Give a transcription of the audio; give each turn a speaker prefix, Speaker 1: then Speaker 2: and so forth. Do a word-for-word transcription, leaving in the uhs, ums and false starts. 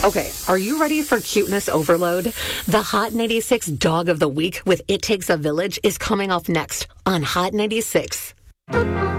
Speaker 1: Okay, are you ready for cuteness overload? The Hot ninety-six Dog of the Week with It Takes a Village is coming off next on Hot ninety-six.